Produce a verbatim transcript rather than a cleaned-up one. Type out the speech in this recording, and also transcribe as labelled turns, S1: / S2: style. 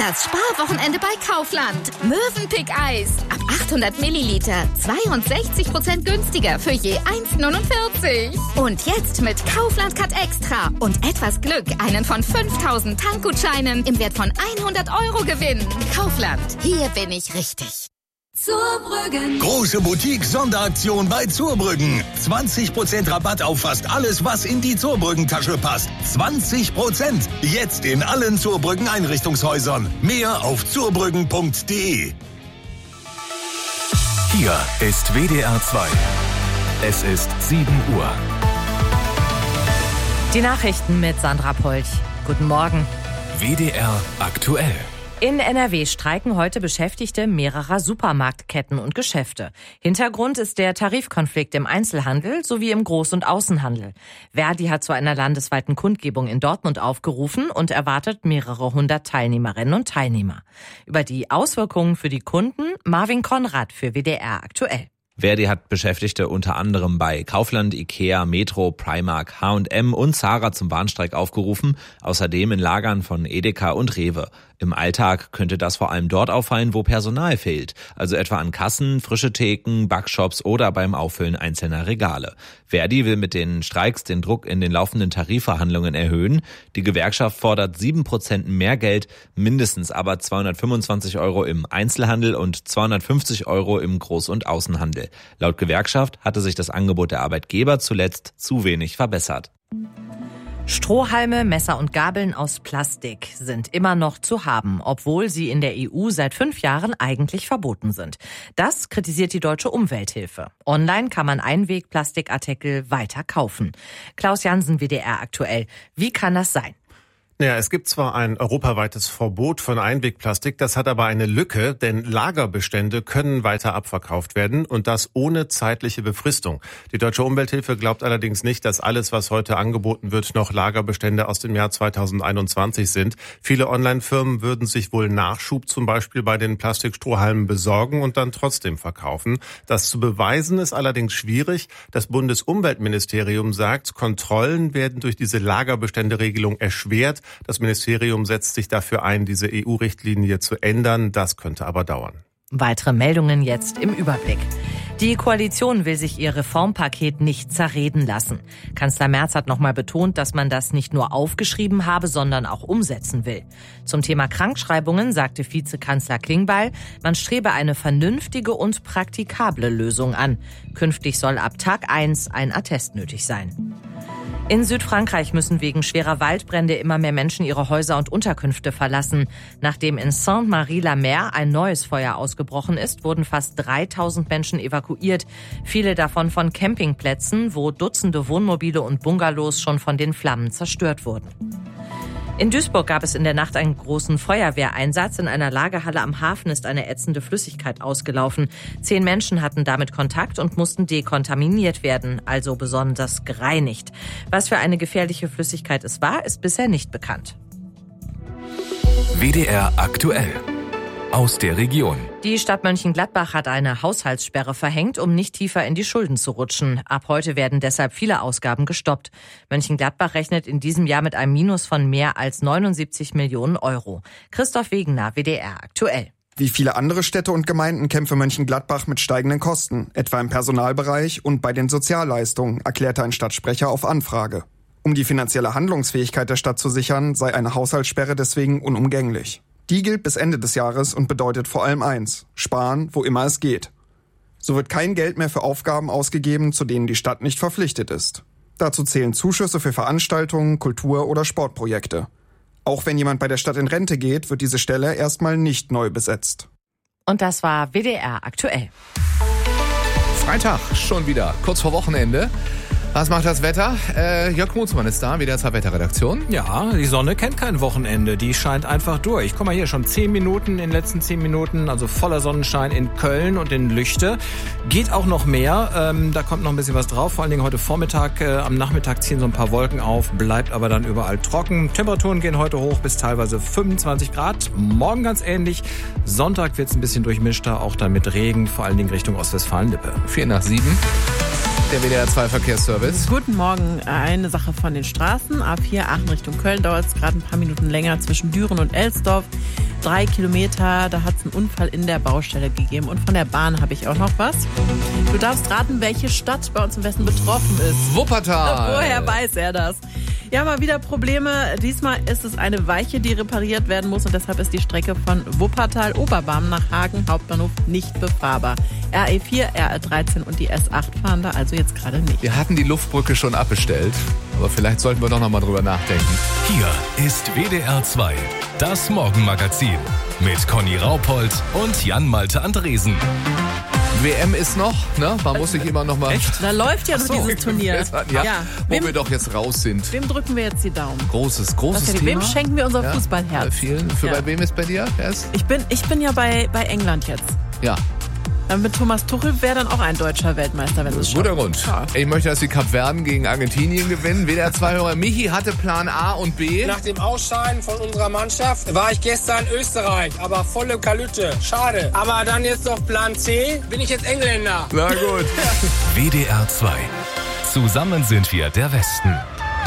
S1: Das Sparwochenende bei Kaufland. Mövenpick-Eis. Ab achthundert Milliliter. zweiundsechzig Prozent günstiger für je eins Komma neunundvierzig. Und jetzt mit Kaufland Cut Extra und etwas Glück einen von fünftausend Tankgutscheinen im Wert von hundert Euro gewinnen. Kaufland. Hier bin ich richtig.
S2: Zurbrüggen.
S3: Große Boutique-Sonderaktion bei Zurbrüggen. zwanzig Prozent Rabatt auf fast alles, was in die Zurbrüggen-Tasche passt. zwanzig Prozent. Jetzt in allen Zurbrüggen-Einrichtungshäusern. Mehr auf zurbrüggen punkt de.
S4: Hier ist W D R zwei. Es ist sieben Uhr.
S5: Die Nachrichten mit Sandra Polch. Guten Morgen.
S4: W D R aktuell.
S5: In N R W streiken heute Beschäftigte mehrerer Supermarktketten und Geschäfte. Hintergrund ist der Tarifkonflikt im Einzelhandel sowie im Groß- und Außenhandel. Verdi hat zu einer landesweiten Kundgebung in Dortmund aufgerufen und erwartet mehrere hundert Teilnehmerinnen und Teilnehmer. Über die Auswirkungen für die Kunden Marvin Konrad für W D R aktuell.
S6: Verdi hat Beschäftigte unter anderem bei Kaufland, Ikea, Metro, Primark, H und M und Zara zum Warnstreik aufgerufen, außerdem in Lagern von Edeka und Rewe. Im Alltag könnte das vor allem dort auffallen, wo Personal fehlt, also etwa an Kassen, frische Theken, Backshops oder beim Auffüllen einzelner Regale. Verdi will mit den Streiks den Druck in den laufenden Tarifverhandlungen erhöhen. Die Gewerkschaft fordert sieben Prozent mehr Geld, mindestens aber zweihundertfünfundzwanzig Euro im Einzelhandel und zweihundertfünfzig Euro im Groß- und Außenhandel. Laut Gewerkschaft hatte sich das Angebot der Arbeitgeber zuletzt zu wenig verbessert.
S5: Strohhalme, Messer und Gabeln aus Plastik sind immer noch zu haben, obwohl sie in der E U seit fünf Jahren eigentlich verboten sind. Das kritisiert die Deutsche Umwelthilfe. Online kann man Einwegplastikartikel weiter kaufen. Klaus Jansen, W D R aktuell. Wie kann das sein?
S7: Ja, es gibt zwar ein europaweites Verbot von Einwegplastik, das hat aber eine Lücke, denn Lagerbestände können weiter abverkauft werden und das ohne zeitliche Befristung. Die Deutsche Umwelthilfe glaubt allerdings nicht, dass alles, was heute angeboten wird, noch Lagerbestände aus dem Jahr zweitausendeinundzwanzig sind. Viele Online-Firmen würden sich wohl Nachschub zum Beispiel bei den Plastikstrohhalmen besorgen und dann trotzdem verkaufen. Das zu beweisen ist allerdings schwierig. Das Bundesumweltministerium sagt, Kontrollen werden durch diese Lagerbeständeregelung erschwert. Das Ministerium setzt sich dafür ein, diese E U-Richtlinie zu ändern. Das könnte aber dauern.
S5: Weitere Meldungen jetzt im Überblick. Die Koalition will sich ihr Reformpaket nicht zerreden lassen. Kanzler Merz hat nochmal betont, dass man das nicht nur aufgeschrieben habe, sondern auch umsetzen will. Zum Thema Krankschreibungen sagte Vizekanzler Klingbeil, man strebe eine vernünftige und praktikable Lösung an. Künftig soll ab Tag eins ein Attest nötig sein. In Südfrankreich müssen wegen schwerer Waldbrände immer mehr Menschen ihre Häuser und Unterkünfte verlassen. Nachdem in Sainte-Marie-la-Mer ein neues Feuer ausgebrochen ist, wurden fast dreitausend Menschen evakuiert. Viele davon von Campingplätzen, wo Dutzende Wohnmobile und Bungalows schon von den Flammen zerstört wurden. In Duisburg gab es in der Nacht einen großen Feuerwehreinsatz. In einer Lagerhalle am Hafen ist eine ätzende Flüssigkeit ausgelaufen. Zehn Menschen hatten damit Kontakt und mussten dekontaminiert werden, also besonders gereinigt. Was für eine gefährliche Flüssigkeit es war, ist bisher nicht bekannt.
S4: W D R aktuell. Aus der Region.
S5: Die Stadt Mönchengladbach hat eine Haushaltssperre verhängt, um nicht tiefer in die Schulden zu rutschen. Ab heute werden deshalb viele Ausgaben gestoppt. Mönchengladbach rechnet in diesem Jahr mit einem Minus von mehr als neunundsiebzig Millionen Euro. Christoph Wegener, W D R aktuell.
S8: Wie viele andere Städte und Gemeinden kämpfe Mönchengladbach mit steigenden Kosten, etwa im Personalbereich und bei den Sozialleistungen, erklärte ein Stadtsprecher auf Anfrage. Um die finanzielle Handlungsfähigkeit der Stadt zu sichern, sei eine Haushaltssperre deswegen unumgänglich. Die gilt bis Ende des Jahres und bedeutet vor allem eins: Sparen, wo immer es geht. So wird kein Geld mehr für Aufgaben ausgegeben, zu denen die Stadt nicht verpflichtet ist. Dazu zählen Zuschüsse für Veranstaltungen, Kultur- oder Sportprojekte. Auch wenn jemand bei der Stadt in Rente geht, wird diese Stelle erstmal nicht neu besetzt.
S5: Und das war W D R aktuell.
S9: Freitag schon wieder, kurz vor Wochenende. Was macht das Wetter? Äh, Jörg Mutzmann ist da, wieder zur Wetterredaktion.
S10: Ja, die Sonne kennt kein Wochenende, die scheint einfach durch. Guck mal hier, schon zehn Minuten, in den letzten zehn Minuten, also voller Sonnenschein in Köln und in Lüchte. Geht auch noch mehr, ähm, da kommt noch ein bisschen was drauf, vor allen Dingen heute Vormittag, äh, am Nachmittag ziehen so ein paar Wolken auf, bleibt aber dann überall trocken. Temperaturen gehen heute hoch bis teilweise fünfundzwanzig Grad, morgen ganz ähnlich. Sonntag wird's ein bisschen durchmischter, auch dann mit Regen, vor allen Dingen Richtung Ostwestfalen-Lippe.
S9: Vier nach sieben. der W D R zwei Verkehrsservice.
S11: Guten Morgen. Eine Sache von den Straßen. A vier Aachen Richtung Köln dauert es gerade ein paar Minuten länger zwischen Düren und Elsdorf. Drei Kilometer, da hat es einen Unfall in der Baustelle gegeben. Und von der Bahn habe ich auch noch was. Du darfst raten, welche Stadt bei uns im Westen betroffen ist.
S9: Wuppertal.
S11: Woher weiß er das? Ja, mal wieder Probleme. Diesmal ist es eine Weiche, die repariert werden muss. Und deshalb ist die Strecke von Wuppertal-Oberbarm nach Hagen Hauptbahnhof nicht befahrbar. R E vier, R R dreizehn und die S acht fahren da also jetzt gerade nicht.
S9: Wir hatten die Luftbrücke schon abbestellt. Aber vielleicht sollten wir doch noch mal drüber nachdenken.
S4: Hier ist W D R zwei, das Morgenmagazin. Mit Conny Raupold und Jan-Malte Andresen.
S9: W M ist noch, ne? Man muss sich immer noch mal...
S11: Echt? Da läuft ja nur
S9: so,
S11: dieses Turnier.
S9: Ja,
S11: ja.
S9: Wo
S11: Wem,
S9: wir doch jetzt raus sind.
S11: Wem drücken wir jetzt die Daumen?
S9: Großes, großes
S11: ja,
S9: Thema.
S11: Wem schenken wir unser
S9: ja,
S11: Fußballherz?
S9: Bei vielen. Für
S11: ja.
S9: bei wem ist bei dir? Erst?
S11: Ich bin, ich bin ja bei, bei England jetzt.
S9: Ja.
S11: Dann mit Thomas Tuchel wäre dann auch ein deutscher Weltmeister, wenn es schafft.
S9: Guter Grund. Ja. Ich möchte, dass die Kapverden gegen Argentinien gewinnen. W D R zwei-Hörer Michi hatte Plan A und B.
S12: Nach dem Ausscheiden von unserer Mannschaft war ich gestern in Österreich, aber volle Kalütte. Schade. Aber dann jetzt noch Plan C, bin ich jetzt Engländer.
S9: Na gut.
S4: W D R zwei. Zusammen sind wir der Westen.